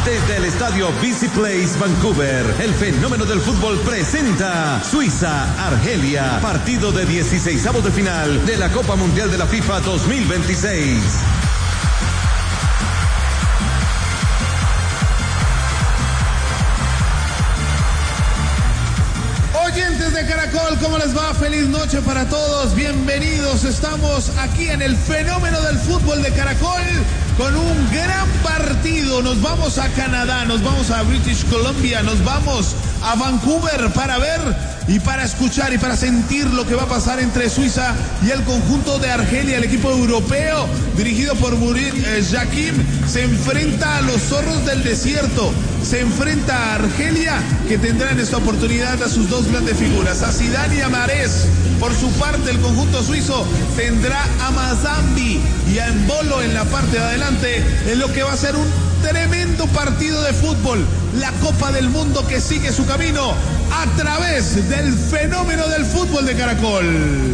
Desde el estadio BC Place Vancouver, el fenómeno del fútbol presenta Suiza-Argelia, partido de 16avos de final de la Copa Mundial de la FIFA 2026. Oyentes de Caracol, ¿cómo les va? Feliz noche para todos, bienvenidos. Estamos aquí en el fenómeno del fútbol de Caracol con un gran partido. Nos vamos a Canadá, nos vamos a British Columbia, nos vamos a Vancouver para ver y para escuchar y para sentir lo que va a pasar entre Suiza y el conjunto de Argelia. El equipo europeo dirigido por Murat Yakin se enfrenta a los zorros del desierto, se enfrenta a Argelia, que tendrá en esta oportunidad a sus dos grandes figuras, a Zidane y a Mahrez. Por su parte, el conjunto suizo tendrá a Mazambi y a Embolo en la parte de adelante, en lo que va a ser un tremendo partido de fútbol. La Copa del Mundo que sigue su camino a través del fenómeno del fútbol de Caracol.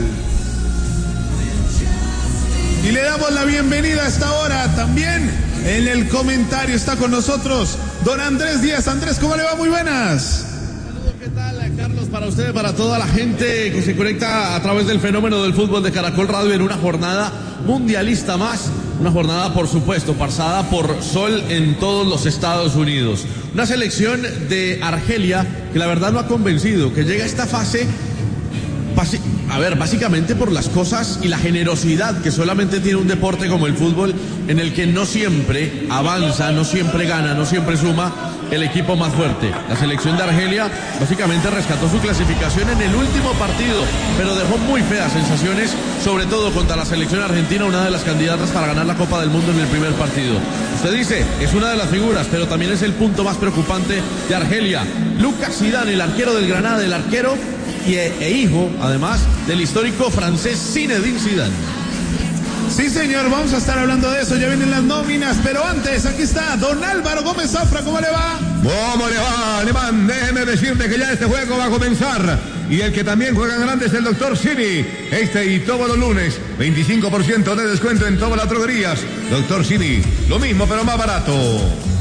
Y le damos la bienvenida a esta hora también. En el comentario está con nosotros don Andrés Díaz. Andrés, ¿cómo le va? Muy buenas. Saludos, ¿qué tal, Carlos? Para usted, para toda la gente que se conecta a través del fenómeno del fútbol de Caracol Radio en una jornada mundialista más. Una jornada, por supuesto, pasada por sol en todos los Estados Unidos. Una selección de Argelia que la verdad no ha convencido, que llega a esta fase, básicamente por las cosas y la generosidad que solamente tiene un deporte como el fútbol, en el que no siempre avanza, no siempre gana, no siempre suma el equipo más fuerte. La selección de Argelia básicamente rescató su clasificación en el último partido, pero dejó muy feas sensaciones, sobre todo contra la selección argentina, una de las candidatas para ganar la Copa del Mundo en el primer partido. Usted dice, es una de las figuras, pero también es el punto más preocupante de Argelia. Lucas Zidane, el arquero del Granada, el arquero e hijo, además, del histórico francés Zinedine Zidane. Sí, señor, vamos a estar hablando de eso, ya vienen las nóminas, pero antes, aquí está don Álvaro Gómez Zafra. ¿Cómo le va? ¿Cómo le va, Alemán? Déjeme decirte que ya este juego va a comenzar. Y el que también juega en grande es el Dr. Simi. Este y todos los lunes, 25% de descuento en todas las droguerías. Dr. Simi, lo mismo pero más barato.